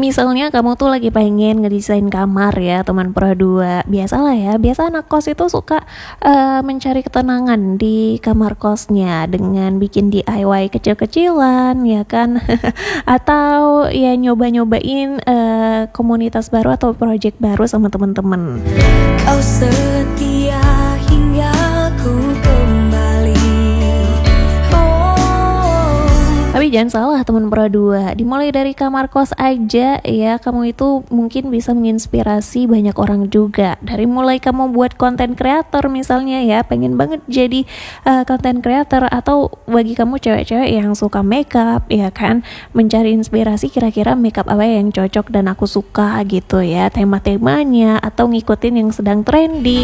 Misalnya kamu tuh lagi pengen ngedesain kamar ya teman Pro 2. Biasalah ya, biasa anak kos itu suka mencari ketenangan di kamar kosnya dengan bikin DIY kecil-kecilan ya kan. Atau ya nyoba-nyobain komunitas baru atau project baru sama teman-teman. Kau setia hingga ku kembali. Tapi jangan salah teman Pro 2, dimulai dari kamar kos aja ya, kamu itu mungkin bisa menginspirasi banyak orang juga. Dari mulai kamu buat konten kreator misalnya ya, pengen banget jadi konten kreator, atau bagi kamu cewek-cewek yang suka makeup ya kan, mencari inspirasi kira-kira makeup apa yang cocok dan aku suka gitu ya, tema-temanya, atau ngikutin yang sedang trending.